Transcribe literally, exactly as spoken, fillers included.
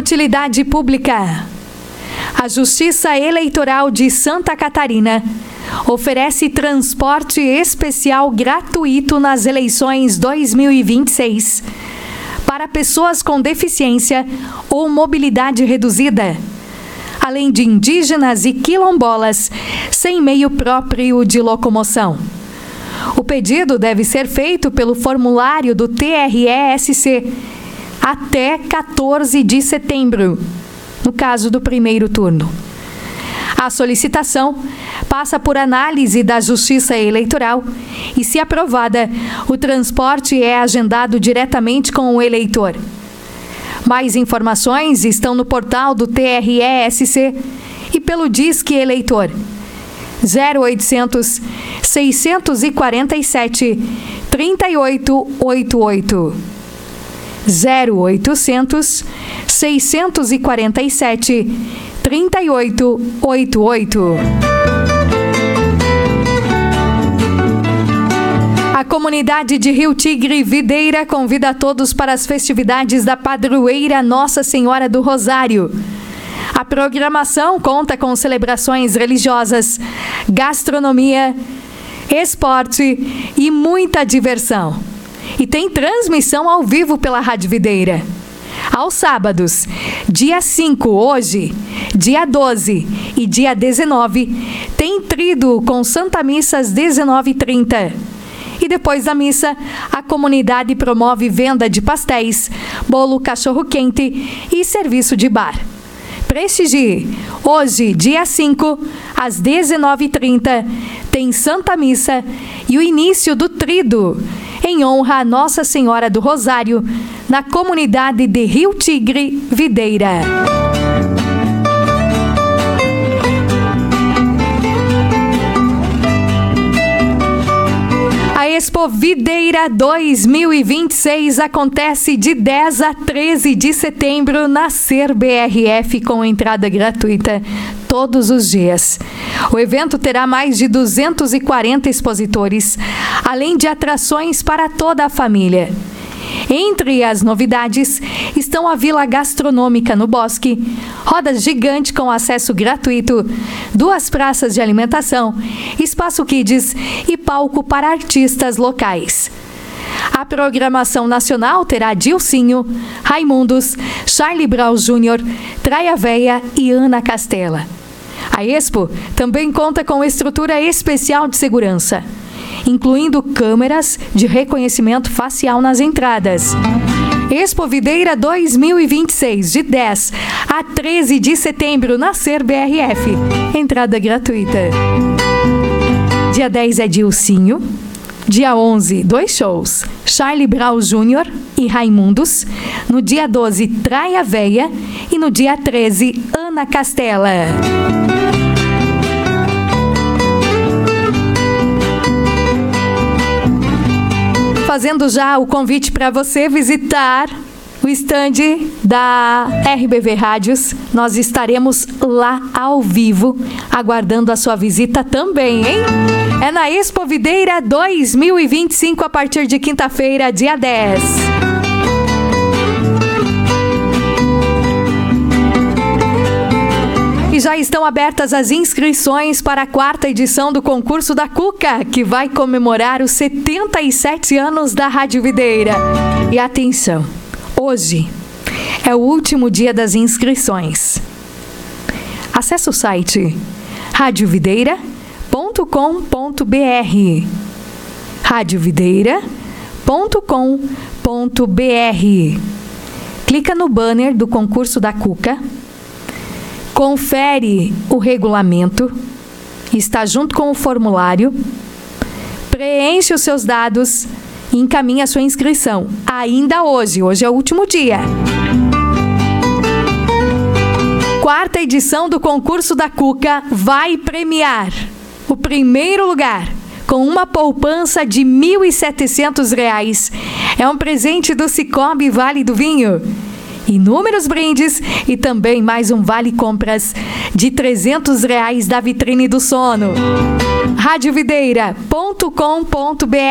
Utilidade pública. A Justiça Eleitoral de Santa Catarina oferece transporte especial gratuito nas eleições dois mil e vinte e seis para pessoas com deficiência ou mobilidade reduzida, além de indígenas e quilombolas sem meio próprio de locomoção. O pedido deve ser feito pelo formulário do T R E S C até quatorze de setembro, no caso do primeiro turno. A solicitação passa por análise da Justiça Eleitoral e, se aprovada, o transporte é agendado diretamente com o eleitor. Mais informações estão no portal do T R E S C e pelo Disque Eleitor zero oitocentos, seiscentos e quarenta e sete, trinta e oito oitenta e oito. zero oitocentos, seiscentos e quarenta e sete, trinta e oito oitenta e oito. A comunidade de Rio Tigre Videira convida a todos para as festividades da padroeira Nossa Senhora do Rosário. A programação conta com celebrações religiosas, gastronomia, esporte e muita diversão. E tem transmissão ao vivo pela Rádio Videira. Aos sábados, dia cinco, hoje, dia doze e dia dezenove, tem tríduo com Santa Missa às dezenove e trinta. E depois da missa, a comunidade promove venda de pastéis, bolo cachorro-quente e serviço de bar. Prestigie. Hoje, dia cinco, às dezenove e trinta, tem Santa Missa e o início do tríduo, em honra a Nossa Senhora do Rosário, na comunidade de Rio Tigre Videira. A Expo Videira dois mil e vinte e seis acontece de dez a treze de setembro na Ser B R F com entrada gratuita todos os dias. O evento terá mais de duzentos e quarenta expositores, além de atrações para toda a família. Entre as novidades estão a Vila Gastronômica no Bosque, roda gigante com acesso gratuito, duas praças de alimentação, espaço kids e palco para artistas locais. A programação nacional terá Dilcinho, Raimundos, Charlie Brown Júnior, Traia Véia e Ana Castela. A Expo também conta com estrutura especial de segurança, incluindo câmeras de reconhecimento facial nas entradas. Expo Videira dois mil e vinte e seis, de dez a treze de setembro, na Ser B R F. Entrada gratuita. Dia dez é Dilcinho. Dia onze, dois shows, Charlie Brown Júnior e Raimundos. No dia doze, Traia Véia. E no dia treze, Ana Castela. Fazendo já o convite para você visitar o stand da R B V Rádios. Nós estaremos lá ao vivo, aguardando a sua visita também, hein? É na Expo Videira dois mil e vinte e cinco, a partir de quinta-feira, dia dez. E já estão abertas as inscrições para a quarta edição do concurso da Cuca, que vai comemorar os setenta e sete anos da Rádio Videira. E atenção, hoje é o último dia das inscrições. Acesse o site rádio videira ponto com ponto b r rádio videira ponto com ponto b r. Clica no banner do concurso da Cuca, confere o regulamento, está junto com o formulário, preenche os seus dados e encaminha a sua inscrição. Ainda hoje, hoje é o último dia. Quarta edição do concurso da Cuca vai premiar o primeiro lugar com uma poupança de mil e setecentos reais. É um presente do Cicobi Vale do Vinho. Inúmeros brindes e também mais um vale compras de trezentos reais da Vitrine do Sono. rádio videira ponto com ponto b r